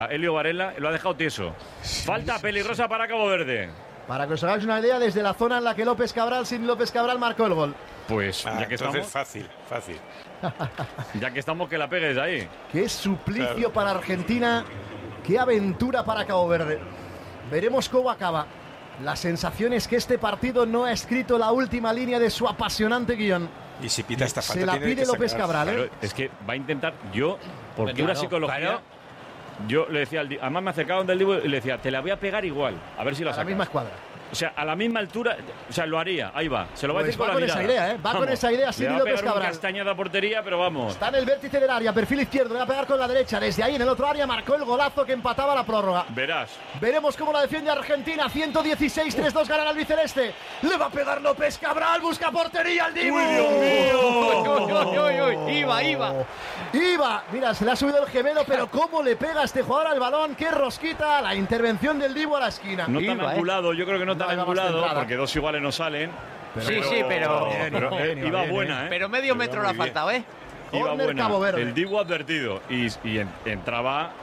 Elio Varela lo ha dejado tieso. Falta peligrosa para Cabo Verde. Para que os hagáis una idea, desde la zona en la que López Cabral marcó el gol. Pues ya que entonces estamos, fácil. ya que estamos, que la pegues ahí. Qué suplicio para Argentina, qué aventura para Cabo Verde. Veremos cómo acaba. La sensación es que este partido no ha escrito la última línea de su apasionante guión. Y si pita esta falta, se la pide López Cabral, ¿eh? Claro, es que va a intentar por pura psicología. Claro. Yo le decía, además me acercaba del Dibu y le decía, te la voy a pegar igual, a ver si la sacas. A la misma escuadra. O sea, a la misma altura, o sea, lo haría, ahí va. Se lo va a decir con la mirada. Esa idea, ¿eh? Va con esa idea, sí, López Cabral. Castañada portería, pero vamos. Está en el vértice del área, perfil izquierdo, le va a pegar con la derecha. Desde ahí, en el otro área, marcó el golazo que empataba la prórroga. Verás. Veremos cómo la defiende Argentina. 116, 3-2 ganan al albiceleste. Le va a pegar López Cabral, busca portería al Dibu. ¡Uy, Dios mío! Iba. Mira, se le ha subido el gemelo, pero cómo le pega a este jugador al balón. Qué rosquita la intervención del Dibu a la esquina. No tan angulado, yo creo que no tan angulado. Porque dos iguales no salen. Pero iba buena, ¿eh? Pero medio metro le ha faltado, ¿eh? Iba buena. El Dibu advertido. Y entraba.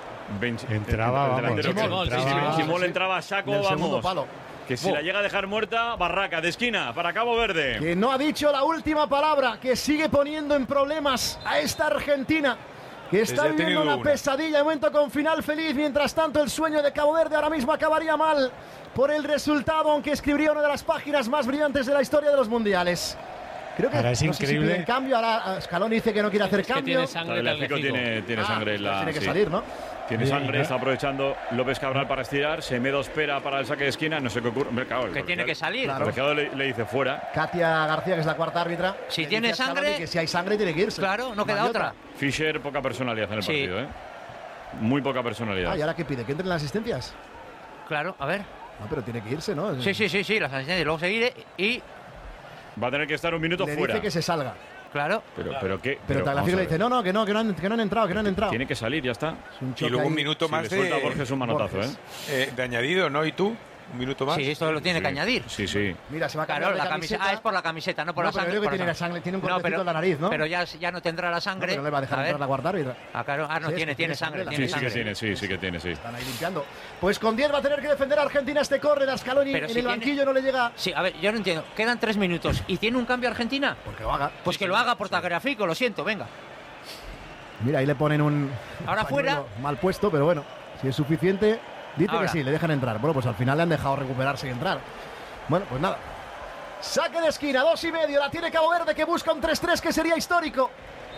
Benchimol entraba a saco, vamos. Que si la llega a dejar muerta, barraca de esquina para Cabo Verde. Que no ha dicho la última palabra, que sigue poniendo en problemas a esta Argentina, que está viviendo una pesadilla, de momento con final feliz. Mientras tanto, el sueño de Cabo Verde ahora mismo acabaría mal por el resultado, aunque escribiría una de las páginas más brillantes de la historia de los mundiales. Creo que ahora es increíble. En cambio, ahora Scaloni dice que no quiere hacer cambio. Tiene sangre, tiene sangre en la. Tiene que salir, ¿no? Tiene sangre, está aprovechando López Cabral para estirar. Semedo espera para el saque de esquina. No sé qué ocurre. Claro, que tiene que salir. El colegiado le dice fuera. Katia García, que es la cuarta árbitra. Si tiene sangre. Que si hay sangre, tiene que irse. Claro, no queda otra. Fischer, poca personalidad en el partido, ¿eh? Muy poca personalidad. ¿Y ahora qué pide? ¿Que entren las asistencias? Claro, a ver. No, pero tiene que irse, ¿no? Sí, las asistencias. Luego seguir y. Va a tener que estar un minuto fuera. Dice que se salga. Claro. Pero Tagliafico le dice, no, que no han entrado. Tiene que salir, ya está. Y luego un minuto más de Borges un manotazo, de añadido, ¿no? ¿Y tú? ¿Un minuto más? Sí, esto lo tiene que añadir. Sí. Mira, se va a cambiar la camiseta. Es por la camiseta, no por la sangre. Pero creo que tiene la sangre, tiene un cortecito en la nariz, ¿no? Pero ya no tendrá la sangre. No, pero le va a dejar entrar la guarda árbitra. Claro, no, tiene sangre. Sí que tiene. Están ahí limpiando. Pues con 10 va a tener que defender a Argentina este córner. A Scaloni en el banquillo no le llega. Sí, a ver, yo no entiendo. Quedan 3 minutos. ¿Y tiene un cambio Argentina? Porque lo haga. Pues que lo haga por Tagliafico, lo siento, venga. Mira, ahí le ponen un. Ahora fuera. Mal puesto, pero bueno, si es suficiente. Dice que sí, le dejan entrar. Bueno, pues al final le han dejado recuperarse y entrar. Bueno, pues nada. Saque de esquina, 2,5. La tiene Cabo Verde, que busca un 3-3 que sería histórico.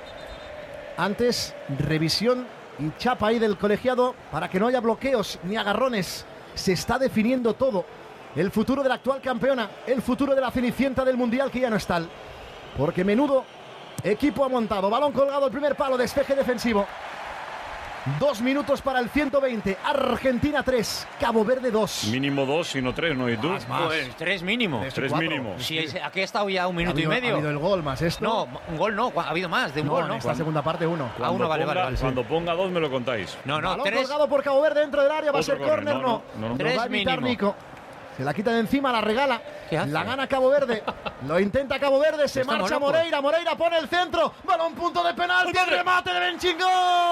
Antes, revisión y chapa ahí del colegiado para que no haya bloqueos ni agarrones. Se está definiendo todo. El futuro de la actual campeona, el futuro de la cenicienta del Mundial, que ya no es tal. Porque menudo equipo ha montado. Balón colgado, el primer palo, despeje defensivo. 2 minutos para el 120. Argentina 3, Cabo Verde 2. Mínimo 2, sino 3, ¿no? ¿Y tú? Más. Pues 3 mínimo. 3 mínimo. Si aquí ha estado ya 1 minuto y medio. Ha habido el gol más esto. No, un gol no, ha habido más de un gol, ¿no? En esta segunda parte 1. Vale. Cuando ponga 2 me lo contáis. No, balón 3. colgado por Cabo Verde dentro del área, va a ser córner, no. 3 mínimo. Nico. Se la quita de encima, la regala. La gana Cabo Verde. Lo intenta Cabo Verde. Se marcha Moreira. Moreira pone el centro. Balón, punto de penalti. El remate de Benchingol.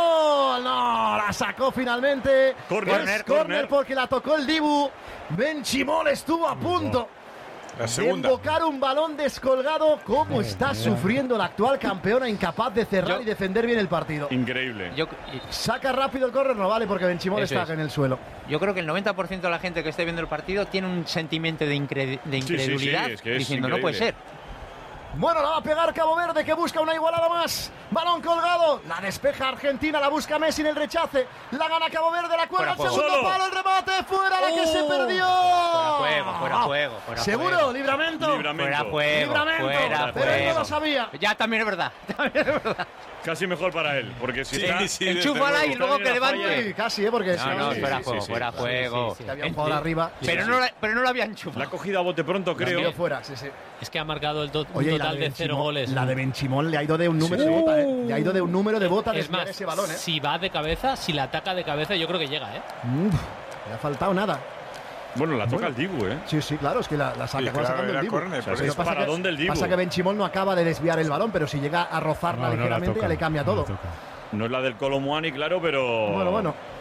No, la sacó finalmente. Corner porque la tocó el Dibu. Benchimol estuvo a punto de invocar un balón descolgado. ¿Cómo está sufriendo la actual campeona, incapaz de cerrar y defender bien el partido? Increíble. Saca rápido el córner, no vale porque Benchimol está en el suelo. Yo creo que el 90% de la gente que esté viendo el partido tiene un sentimiento de incredulidad, es que es diciendo increíble. no puede ser. Bueno, la va a pegar Cabo Verde, que busca una igualada más. Balón colgado, la despeja Argentina, la busca Messi en el rechace. La gana Cabo Verde, la cuelga el segundo palo, el remate, fuera la que se perdió. Fuera juego. ¿Seguro? ¿Libramento? Fuera juego. Pero él no lo sabía. Ya también es verdad. Casi mejor para él, porque si enchúfala y luego que levante. Casi, porque fuera juego. Había un jugador arriba. Pero no lo había enchufado. La ha cogido a bote pronto, creo. Fuera, Es que ha marcado un total de 0 goles. La de Benchimol le ha ido de un número de bota, Le ha ido de un número de bota de ese balón, Si va de cabeza, si la ataca de cabeza, yo creo que llega, le ha faltado nada. Bueno, la toca el Dibu, Sí, claro, es que la saca sacando el Dibu. Es para dónde el Dibu. Pasa que Benchimol no acaba de desviar el balón, pero si llega a rozarla ligeramente ya le cambia todo. No es la del Colomuani, claro, pero... Bueno.